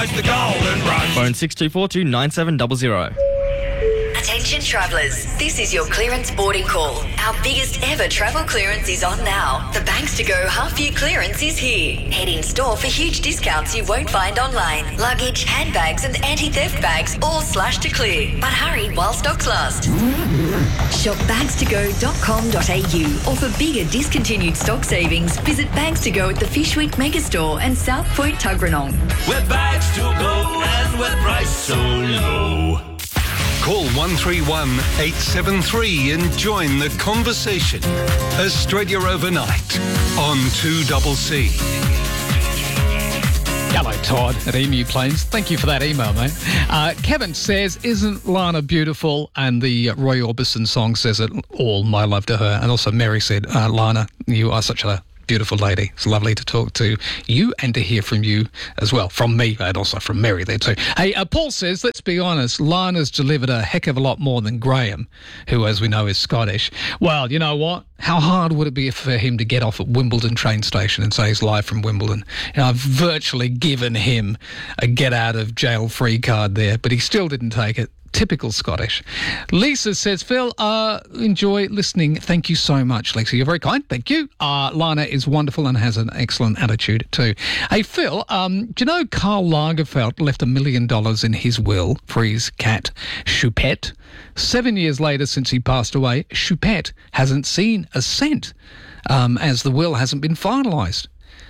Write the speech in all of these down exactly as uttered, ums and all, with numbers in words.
Christ, the golden rush. Phone six two four two nine seven zero zero. Attention travellers, this is your clearance boarding call. Our biggest ever travel clearance is on now. The Banks to Go half-year clearance is here. Head in store for huge discounts you won't find online. Luggage, handbags and anti-theft bags all slashed to clear. But hurry while stocks last. Shop bags to go dot com dot a u or for bigger discontinued stock savings, visit Bags to Go at the Fishweek Megastore and South Point Tuggeranong. With bags to go and with price so low. Call one three one eight seven three and join the conversation. Australia Overnight on two C C. Hello, Todd at Emu Plains. Thank you for that email, mate. Uh, Kevin says, isn't Lana beautiful? And the Roy Orbison song says it all, my love to her. And also Mary said, uh, Lana, you are such a beautiful lady. It's lovely to talk to you and to hear from you as well. From me and also from Mary there too. Hey, uh, Paul says, let's be honest, Lana's delivered a heck of a lot more than Graham, who, as we know, is Scottish. Well, you know what? How hard would it be for him to get off at Wimbledon train station and say he's live from Wimbledon? You know, I've virtually given him a get-out-of-jail-free card there, but he still didn't take it. Typical Scottish. Lisa says, Phil, uh, enjoy listening. Thank you so much, Lisa. You're very kind. Thank you. Uh, Lana is wonderful and has an excellent attitude too. Hey, Phil, um, do you know Karl Lagerfeld left a million dollars in his will for his cat, Choupette? Seven years later, since he passed away, Choupette hasn't seen a cent, um, as the will hasn't been finalised.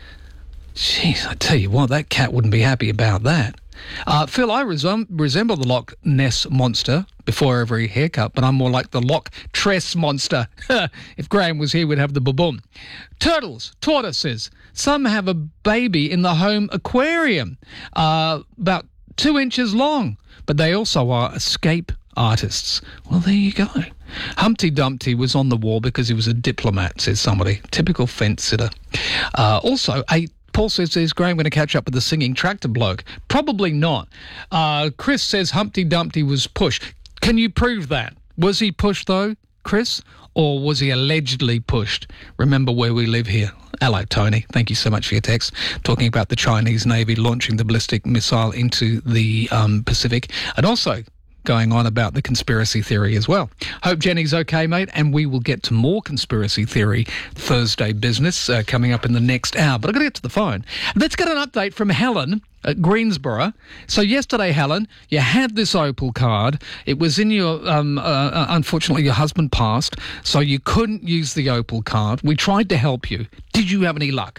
Jeez, I tell you what, that cat wouldn't be happy about that. Uh, Phil, I resem- resemble the Loch Ness Monster before every haircut, but I'm more like the Loch Tress Monster. If Graham was here, we'd have the baboon. Turtles, tortoises. Some have a baby in the home aquarium, uh, about two inches long, but they also are escape artists. Well, there you go. Humpty Dumpty was on the wall because he was a diplomat, says somebody. Typical fence sitter. Uh, also, a Paul says, is Graham going to catch up with the singing tractor bloke? Probably not. Uh, Chris says Humpty Dumpty was pushed. Can you prove that? Was he pushed, though, Chris? Or was he allegedly pushed? Remember where we live here. Hello, Tony. Thank you so much for your text. Talking about the Chinese Navy launching the ballistic missile into the um, Pacific. And also going on about the conspiracy theory as well. Hope Jenny's okay, mate, and we will get to more conspiracy theory Thursday business uh, coming up in the next hour. But I've got to get to the phone. Let's get an update from Helen at Greensboro. So yesterday, Helen, you had this Opal card. It was in your, um, uh, unfortunately, your husband passed, so you couldn't use the Opal card. We tried to help you. Did you have any luck?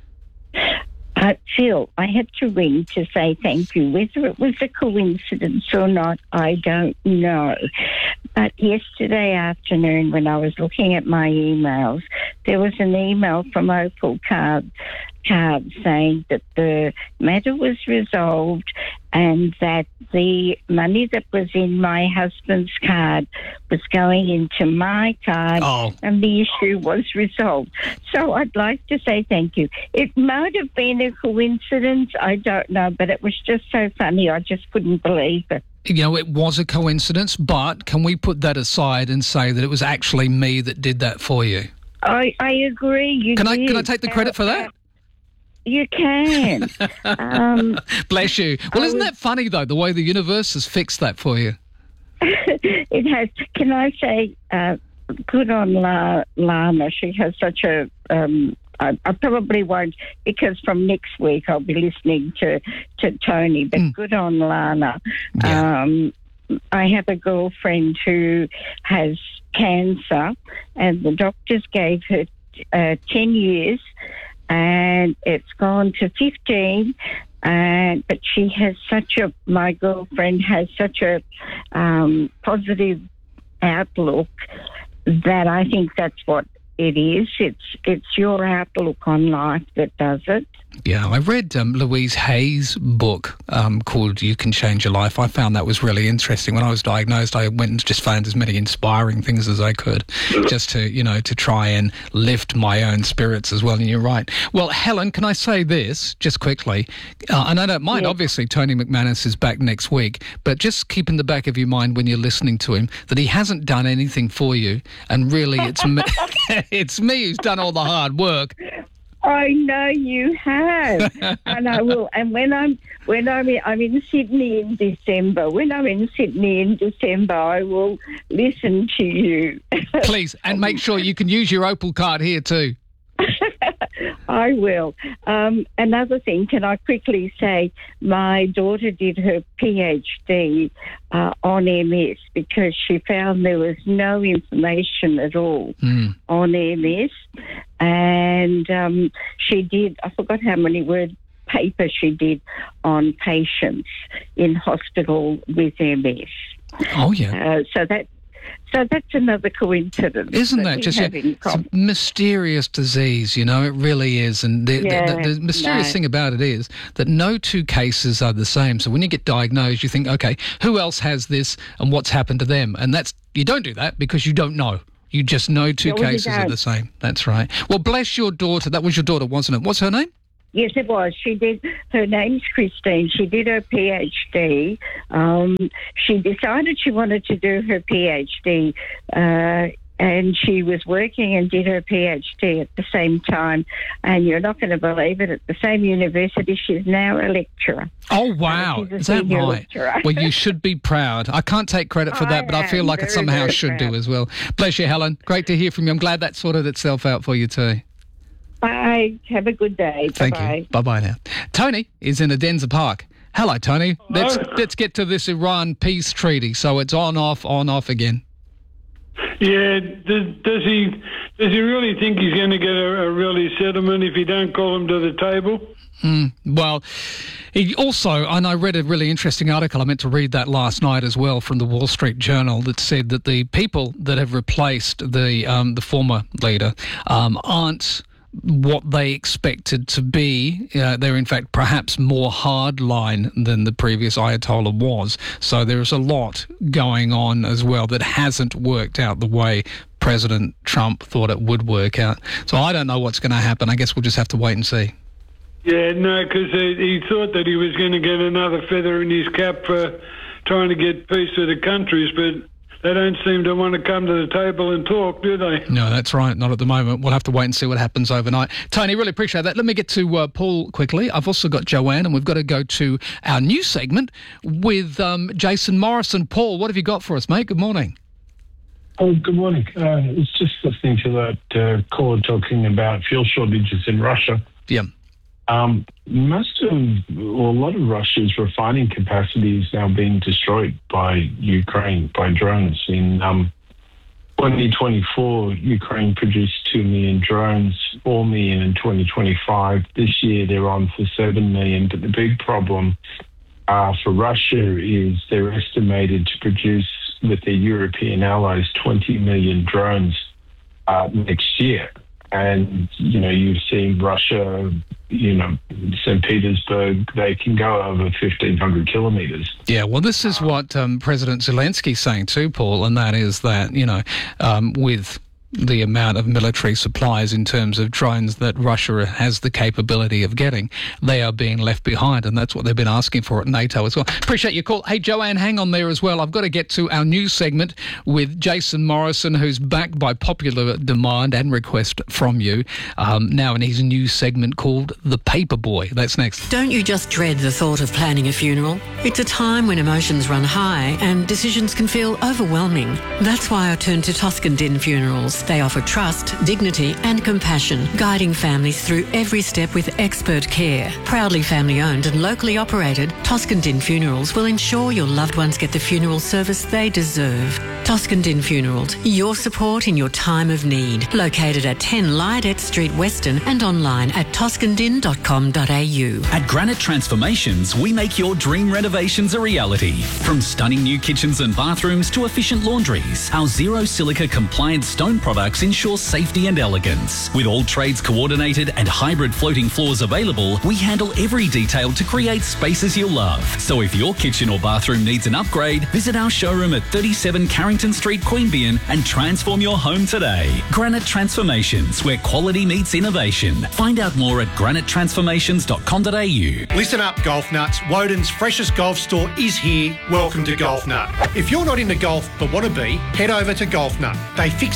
Uh, Phil, I had to ring to say thank you. Whether it was a coincidence or not, I don't know. But yesterday afternoon, when I was looking at my emails, there was an email from Opal Card, Card saying that the matter was resolved and that the money that was in my husband's card was going into my card, oh. and the issue was resolved. So I'd like to say thank you. It might have been a coincidence, I don't know, but it was just so funny, I just couldn't believe it. You know, it was a coincidence, but can we put that aside and say that it was actually me that did that for you? I, I agree. You can I did. Can I take the credit for that? You can. um, Bless you. Well, I isn't was, that funny, though, the way the universe has fixed that for you? It has. Can I say, uh, good on La, Lana. She has such a... Um, I, I probably won't, because from next week I'll be listening to, to Tony, but mm. good on Lana. Yeah. Um, I have a girlfriend who has cancer, and the doctors gave her uh, ten years, and it's gone to fifteen. And but she has such a my girlfriend has such a um, positive outlook that I think that's what it is. It's it's your outlook on life that does it. Yeah, I read um, Louise Hay's book um, called You Can Change Your Life. I found that was really interesting. When I was diagnosed, I went and just found as many inspiring things as I could just to, you know, to try and lift my own spirits as well. And you're right. Well, Helen, can I say this just quickly? Uh, and I don't mind, yeah. obviously, Tony McManus is back next week, but just keep in the back of your mind when you're listening to him that he hasn't done anything for you. And really, it's me, it's me who's done all the hard work. I know you have, and I will. And when I'm when I'm in, I'm in Sydney in December. When I'm in Sydney in December, I will listen to you. Please, and make sure you can use your Opal card here too. I will. Um, another thing, can I quickly say, my daughter did her PhD uh, on M S because she found there was no information at all mm. on M S. And um, she did, I forgot how many word paper she did on patients in hospital with M S. Oh, yeah. Uh, so that So that's another coincidence. Isn't that, that just a, it's a mysterious disease, you know, it really is. And the, yeah, the, the mysterious no. thing about it is that no two cases are the same. So when you get diagnosed, you think, okay, who else has this and what's happened to them? And that's you don't do that because you don't know. You just know two no, cases are the same. That's right. Well, bless your daughter. That was your daughter, wasn't it? What's her name? Yes, it was. She did. Her name's Christine. She did her PhD. Um, she decided she wanted to do her PhD, uh, and she was working and did her PhD at the same time. And you're not going to believe it. At the same university, she's now a lecturer. Oh wow! Uh, Is that right? Well, you should be proud. I can't take credit for that, I but I feel like very, it somehow should proud. do as well. Bless you, Helen. Great to hear from you. I'm glad that sorted itself out for you too. Bye. Have a good day. Thank Bye-bye. you. Bye-bye now. Tony is in Adenza Park. Hello, Tony. Hello. Let's let's get to this Iran peace treaty. So it's on, off, on, off again. Yeah, does, does he does he really think he's going to get a, a really settlement if he don't call him to the table? Mm, well, he also, and I read a really interesting article, I meant to read that last night as well, from the Wall Street Journal, that said that the people that have replaced the um, the former leader um, aren't what they expected to be. Uh, they're in fact perhaps more hardline than the previous Ayatollah was. So there's a lot going on as well that hasn't worked out the way President Trump thought it would work out. So I don't know what's going to happen. I guess we'll just have to wait and see. Yeah, no, because he, he thought that he was going to get another feather in his cap for trying to get peace with the countries, but they don't seem to want to come to the table and talk, do they? No, that's right. Not at the moment. We'll have to wait and see what happens overnight. Tony, really appreciate that. Let me get to uh, Paul quickly. I've also got Joanne, and we've got to go to our new segment with um, Jason Morrison. Paul, what have you got for us, mate? Good morning. Oh, good morning. Uh, it's just listening to that uh, caller talking about fuel shortages in Russia. Yeah. Um, most of, or a lot of Russia's refining capacity is now being destroyed by Ukraine, by drones. In um, twenty twenty-four, Ukraine produced two million drones, four million in twenty twenty-five. This year, they're on for seven million. But the big problem uh, for Russia is they're estimated to produce, with their European allies, twenty million drones uh, next year. And, you know, you've seen Russia, you know, Saint Petersburg, they can go over fifteen hundred kilometres. Yeah, well, this is what um, President Zelensky's saying too, Paul, and that is that, you know, um, with the amount of military supplies in terms of drones that Russia has the capability of getting, they are being left behind, and that's what they've been asking for at NATO as well. Appreciate your call. Hey, Joanne, hang on there as well. I've got to get to our news segment with Jason Morrison, who's back by popular demand and request from you, um, now in his new segment called The Paper Boy. That's next. Don't you just dread the thought of planning a funeral? It's a time when emotions run high and decisions can feel overwhelming. That's why I turned to Toscan Din Funerals. They offer trust, dignity and compassion, guiding families through every step with expert care. Proudly family-owned and locally operated, Toscan Din Funerals will ensure your loved ones get the funeral service they deserve. Toscan Din Funerals, your support in your time of need. Located at ten Lydet Street, Weston, and online at toscan din dot com dot a u. At Granite Transformations, we make your dream renovations a reality. From stunning new kitchens and bathrooms to efficient laundries, our zero silica compliant stone products ensure safety and elegance. With all trades coordinated and hybrid floating floors available, we handle every detail to create spaces you'll love. So if your kitchen or bathroom needs an upgrade, visit our showroom at thirty-seven Carrington Street, Queanbeyan, and transform your home today. Granite Transformations, where quality meets innovation. Find out more at granite transformations dot com dot a u. Listen up, golf nuts. Woden's freshest golf store is here. Welcome to Golf Nut. If you're not into golf but want to be, head over to Golf Nut. They fix and custom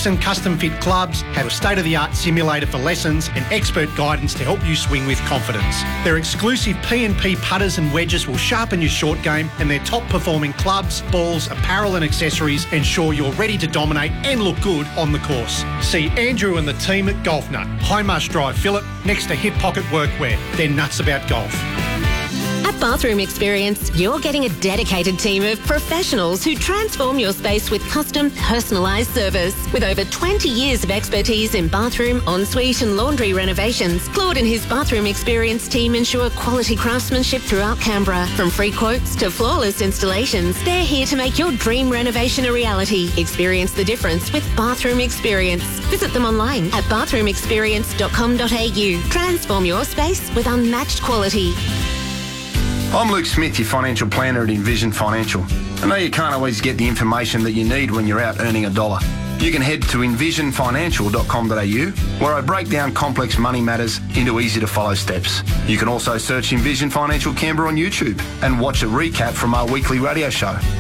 custom-fit clubs, have a state-of-the-art simulator for lessons and expert guidance to help you swing with confidence. Their exclusive P and P putters and wedges will sharpen your short game, and their top-performing clubs, balls, apparel and accessories ensure you're ready to dominate and look good on the course. See Andrew and the team at Golf Nut, High Marsh Drive, Phillip, next to Hip Pocket Workwear. They're nuts about golf. At Bathroom Experience, you're getting a dedicated team of professionals who transform your space with custom, personalised service. With over twenty years of expertise in bathroom, ensuite and laundry renovations, Claude and his Bathroom Experience team ensure quality craftsmanship throughout Canberra. From free quotes to flawless installations, they're here to make your dream renovation a reality. Experience the difference with Bathroom Experience. Visit them online at bathroom experience dot com dot a u. Transform your space with unmatched quality. I'm Luke Smith, your financial planner at Envision Financial. I know you can't always get the information that you need when you're out earning a dollar. You can head to envision financial dot com dot a u, where I break down complex money matters into easy-to-follow steps. You can also search Envision Financial Canberra on YouTube and watch a recap from our weekly radio show.